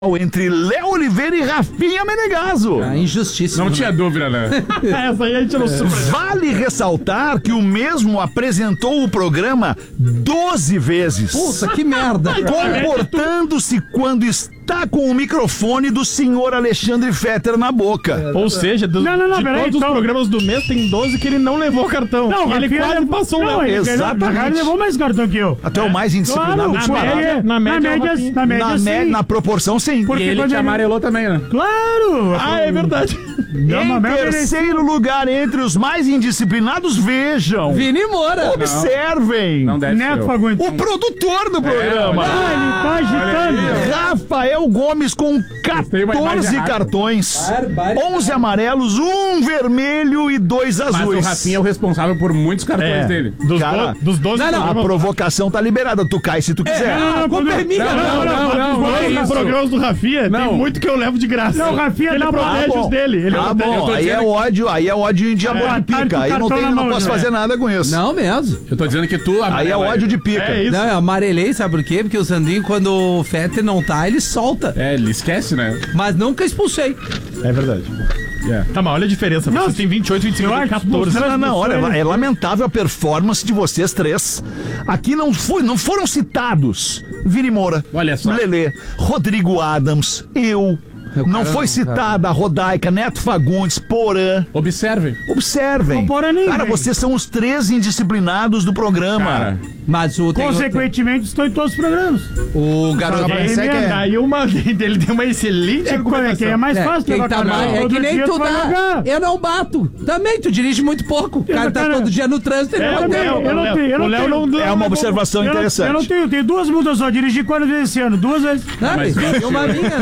entre Léo Oliveira e Rafinha Menegaso. Injustiça. Não tinha dúvida, né? Essa aí a gente não surpreendeu. Vale ressaltar que o mesmo apresentou o programa 12 vezes. Puta, que merda. Comportando-se quando está com o microfone do senhor Alexandre Fetter na boca. Ou seja, de peraí, todos os programas do mês, tem 12 que ele não levou cartão. Não, ele quase passou o Léo. Exatamente. Ele levou mais cartão que eu. Até o mais indisciplinado Claro, disparado. Na média, sim. Na proporção, sim. Porque E ele quando te amarelou também, né? Claro! Ah, é verdade. Em terceiro lugar, entre os mais indisciplinados, vejam. Vini Moura. Observem. Não deve Neto ser. Fagundes. O produtor do programa. Ele tá agitando. Rafael Gomes com Tem uma imagem 14 errada. cartões, Barbaridade. 11 amarelos, 1 vermelho e 2 Mas o azuis. Rafinha é o responsável por muitos cartões dele. Cara, Dos 12 A programas. provocação tá liberada. Tu cai se tu quiser. Culpa é minha. Não é Os isso. programas do Rafinha, tem Não. muito que eu levo de graça. Não, o Rafinha ele dá pra- protege bom. os dele. Ele Tá protege- bom, tô aí dizendo é ódio de amor de pica. Aí não, cartão na não mão, posso né? fazer nada com isso. Não mesmo. Eu tô dizendo que tu... Aí é ódio de pica. É isso. Não, eu amarelei, sabe por quê? Porque o Sandrinho, quando o Fetter não tá, ele solta. É, ele esquece, né? Mas nunca expulsei. É verdade. É. Tá, mas olha a diferença. Vocês têm 28, 25, eu eu tenho acho 14. Não, olha, é lamentável a performance de vocês três. Aqui não foram citados Vini Moura, Olha só. Lelê, Rodrigo Adams, eu. Não foi citada a Rodaica, Neto Fagundes, Porã. Observem. Observem. Não Porã ninguém. Cara, vocês são os três indisciplinados do programa. Cara, Mas o Consequentemente, estou em todos os programas. o garoto. Daí ele tem uma excelente Quem é mais fácil Quem tá mais, é que nem tu dá. Eu não bato. Também, tu dirige muito pouco. O cara tá todo dia no trânsito, ele não tem. O Léo não... É uma observação interessante. Eu não tenho duas multas só. Dirigi quantas vezes esse ano? 2 vezes. Sabe? Tem uma minha.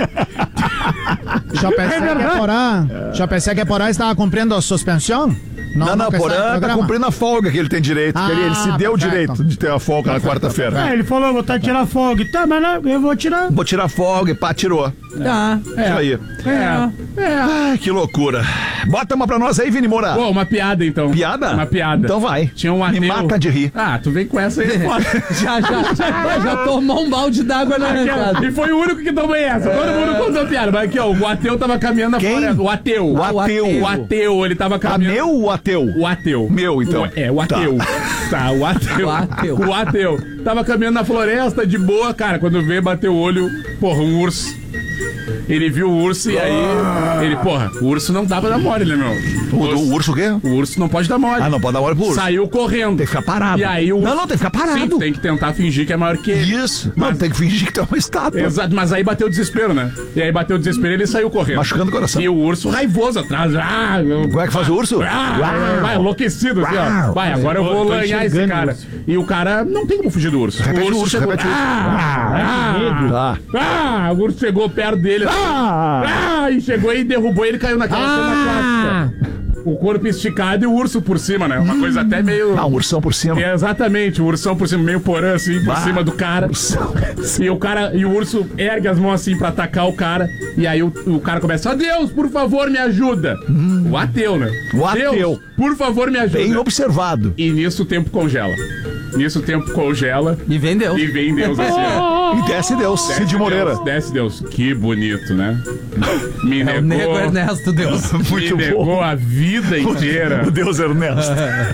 Já pensei que Porã estava cumprindo a suspensão? Não, nunca está em Porã tá programa. cumprindo a folga que ele tem direito. que ele se deu o perfeito. direito de ter a folga na quarta-feira. Ele falou, vou tirar folga. Tá, mas não, eu vou tirar. Vou tirar folga e pá, tirou. Tá. Isso aí. É. Ai, que loucura. Bota uma pra nós aí, Vini Moura. pô, uma piada então. Piada? Uma piada. Então vai. Tinha um ateu... Me mata de rir. Ah, tu vem com essa aí, foda. Já tomou um balde d'água na entrada. E foi o único que tomou essa. Todo mundo contou piada. Mas aqui, ó, o ateu tava caminhando na Quem? floresta. O ateu. O ateu. O ateu, ele tava A caminhando... meu ou o ateu? O ateu. Meu, então. O ateu. Tá, o ateu. O ateu. O ateu. Tava caminhando na floresta, de boa, cara. Quando veio, bateu o olho, porra, um urso. Ele viu o urso e aí... o urso não dá pra dar mole, né, meu? O urso o quê? O urso não pode dar mole. Ah, não pode dar hora pro urso. Saiu correndo. Tem que ficar parado. E aí o... Não, tem que ficar parado. Sim, tem que tentar fingir que é maior que ele. Isso. Não, tem que fingir que tu é uma estátua. Exato, mas aí bateu o desespero, né? E aí bateu o desespero e ele saiu correndo. Machucando o coração. E o urso raivoso atrás. Como é que faz o urso? Vai, enlouquecido assim, ó. Vai, agora eu vou tô lanhar esse enxergando cara. o E o cara não tem como fugir do urso. Repete o urso, chegou. repete o urso. O urso chegou perto dele. E chegou e derrubou ele e caiu naquela cena clássica. O corpo esticado e o urso por cima, né? Uma coisa até meio. Um ursão por cima. É, exatamente, o ursão por cima, meio Porã, assim, por cima do cara. Ursão. E o urso ergue as mãos assim pra atacar o cara. E aí o cara começa: Deus, por favor, me ajuda. O ateu, né? O ateu. Deus, por favor, me ajuda. Bem observado. E nisso o tempo congela. Nisso o tempo congela. E vem Deus. E vem Deus assim, ó. E desce Deus. Cid Moreira. Desce Deus. Que bonito, né? Me É o nego negou. Ernesto Deus. Me Muito negou bom. a vida inteira. O Deus Ernesto.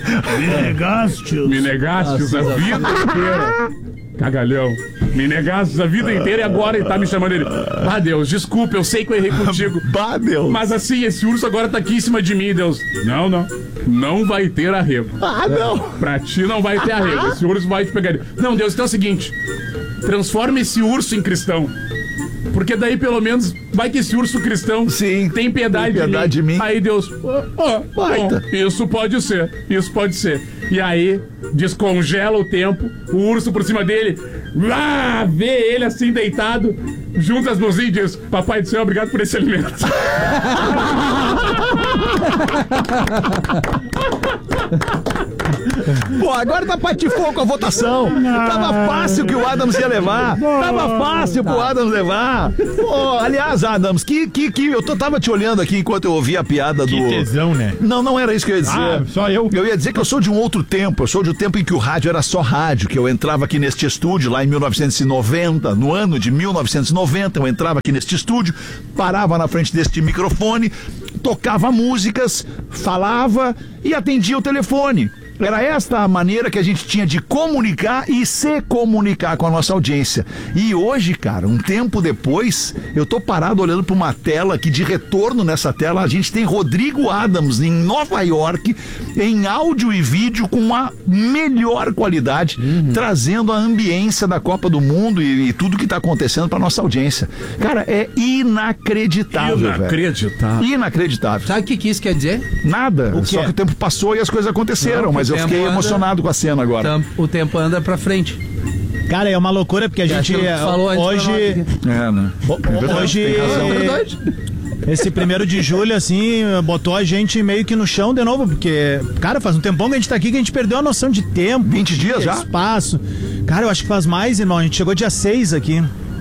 Me negaste a vida inteira. Cagalhão. Me negaste a vida inteira e agora ele tá me chamando ele. Ah, Deus, desculpa, eu sei que eu errei contigo. Bah, Deus. Mas assim, esse urso agora tá aqui em cima de mim, Deus. Não. Não vai ter arrego. Ah, não. Pra ti não vai ter arrego. Esse urso vai te pegar. Não, Deus, então é o seguinte: transforma esse urso em cristão. Porque daí pelo menos vai que esse urso cristão Sim, tem piedade, tem piedade de mim. Aí Deus, Baita. bom, isso pode ser. E aí descongela o tempo, o urso por cima dele, vê ele assim deitado, junta as mãozinhas e diz: Papai do céu, obrigado por esse alimento. Pô, agora tá patifou com a votação. Tava fácil que o Adams ia levar. Tava fácil pro Adams levar. Pô, aliás, Adams, eu tava te olhando aqui enquanto eu ouvia a piada do... Que tesão, né? Não era isso que eu ia dizer. Ah, só eu. Eu ia dizer que eu sou de um outro tempo. Eu sou de um tempo em que o rádio era só rádio, que eu entrava aqui neste estúdio lá em 1990, no ano de 1990, eu entrava aqui neste estúdio, parava na frente deste microfone, tocava músicas, falava e atendia o telefone. Era esta a maneira que a gente tinha de comunicar e se comunicar com a nossa audiência. E hoje, cara, um tempo depois, eu tô parado olhando para uma tela que de retorno nessa tela a gente tem Rodrigo Adams em Nova York, em áudio e vídeo com a melhor qualidade, trazendo a ambiência da Copa do Mundo e tudo que tá acontecendo para nossa audiência. Cara, é inacreditável, velho. Inacreditável. Sabe o que isso quer dizer? Nada. Só que o tempo passou e as coisas aconteceram, mas eu fiquei emocionado com a cena agora. O tempo anda pra frente. Cara, é uma loucura porque a gente falou hoje... Né? Hoje... Esse 1º de julho, assim, botou a gente meio que no chão de novo, porque, cara, faz um tempão que a gente tá aqui que a gente perdeu a noção de tempo. 20 dias já? Espaço. Cara, eu acho que faz mais, irmão. A gente chegou dia 6 aqui.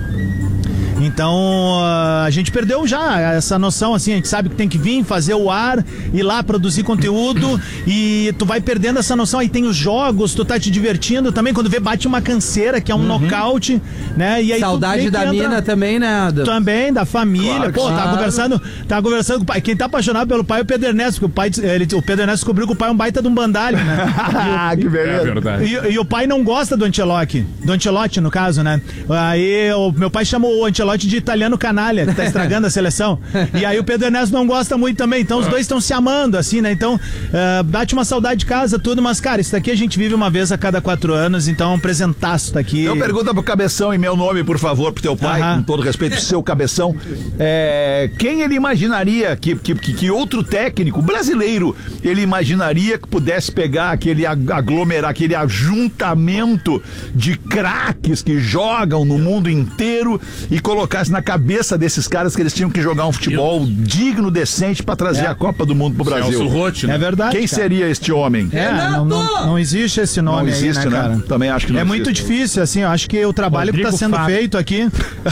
Então, a gente perdeu já essa noção, assim, a gente sabe que tem que vir, fazer o ar, ir lá produzir conteúdo e tu vai perdendo essa noção, aí tem os jogos, tu tá te divertindo também, quando vê bate uma canseira, que é um nocaute, né? E aí saudade da mina também, né, Adam? Também, da família, claro, tava conversando com o pai, quem tá apaixonado pelo pai é o Pedro Ernesto, porque o Pedro Ernesto descobriu que o pai é um baita de um bandalho, né? Que beleza. É verdade. E o pai não gosta do Ancelotti, no caso, né? Aí o meu pai chamou o Ancelotti de italiano canalha, que tá estragando a seleção. E aí o Pedro Ernesto não gosta muito também, então os dois estão se amando, assim, né? Então, bate uma saudade de casa, tudo, mas, cara, isso daqui a gente vive uma vez a cada 4 anos, então é um presentaço daqui. Eu pergunto pro Cabeção em meu nome, por favor, pro teu pai, com todo respeito, pro seu Cabeção, quem ele imaginaria que outro técnico brasileiro ele imaginaria que pudesse pegar aquele aglomerar, aquele ajuntamento de craques que jogam no mundo inteiro e colocasse na cabeça desses caras que eles tinham que jogar um futebol digno, decente pra trazer a Copa do Mundo pro Brasil. Celso Roth, né? É verdade. Quem seria este homem? Não existe esse nome, não existe, aí, né, cara? Também acho que não é existe. muito difícil, assim, eu acho que o trabalho Rodrigo que tá sendo Fábio. feito aqui...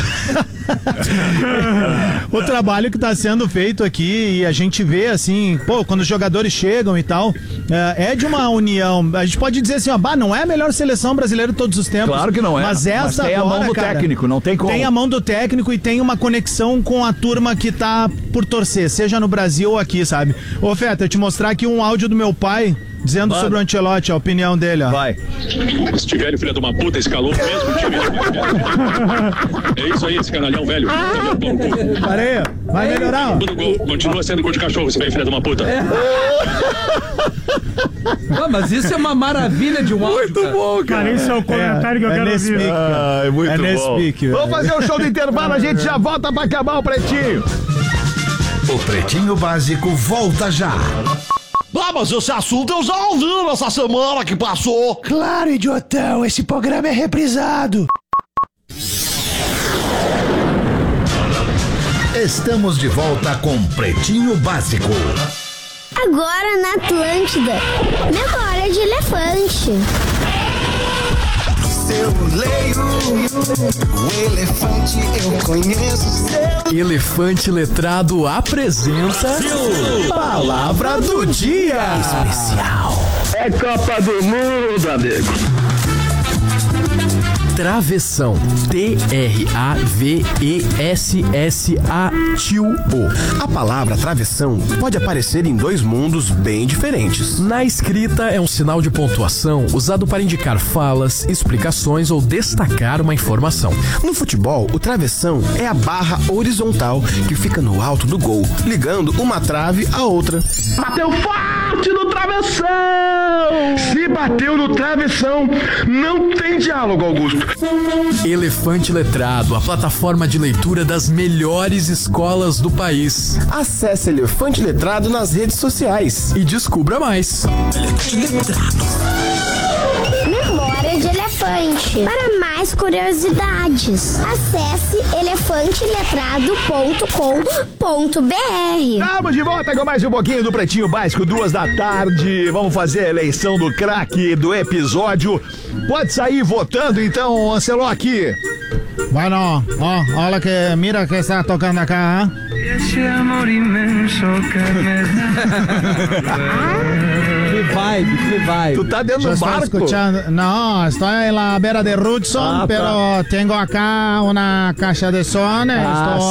O trabalho que tá sendo feito aqui e a gente vê, assim, pô, quando os jogadores chegam e tal, é de uma união. A gente pode dizer assim, ó, não é a melhor seleção brasileira de todos os tempos. Claro que não é. Mas essa tem agora, a mão do cara, técnico, não tem como. Tem a mão do técnico e tem uma conexão com a turma que tá por torcer, seja no Brasil ou aqui, sabe? Ô, Feta, eu te mostrar aqui um áudio do meu pai dizendo sobre o Ancelotti, a opinião dele, ó. Vai. Se tiver, filho de uma puta, escalou mesmo o time. É isso aí, esse canalhão velho. Parei, vai melhorar, ó. Continua sendo gol de cachorro, esse velho filho de uma puta. Mas isso é uma maravilha de um áudio. Muito bom, cara. Cara, esse é o comentário que eu quero nesse ouvir. pique, cara. É muito É nesse bom. pique, Vamos velho. fazer o show do intervalo, a gente já volta pra acabar o Pretinho. O Pretinho Básico volta já. Mas esse assunto eu já ouvi nessa semana que passou. Claro, idiotão, esse programa é reprisado. Estamos de volta com Pretinho Básico. Agora na Atlântida, memória de elefante. Eu leio o elefante, eu conheço seu. Elefante Letrado apresenta Palavra do Dia Especial. É Copa do Mundo, amigo. Travessão. T-R-A-V-E-S-S-A-T-I-O. A palavra travessão pode aparecer em 2 mundos bem diferentes. Na escrita é um sinal de pontuação usado para indicar falas, explicações ou destacar uma informação. No futebol, o travessão é a barra horizontal que fica no alto do gol, ligando uma trave à outra. Bateu forte no travessão! Se bateu no travessão, não tem diálogo, Augusto. Elefante Letrado, a plataforma de leitura das melhores escolas do país. Acesse Elefante Letrado nas redes sociais e descubra mais. Memória de elefante. Para mais mais curiosidades. Acesse elefanteletrado.com.br. Estamos de volta com mais um pouquinho do Pretinho Básico, 2h. Vamos fazer a eleição do craque do episódio. Pode sair votando então, Ancelotti. Bueno, olha que mira que está tocando acá, hein? Esse amor imenso que me dá. Que vibe. Tu tá dentro do barco? No, estoy en la beira de Hudson, pero tengo acá una caixa de sones.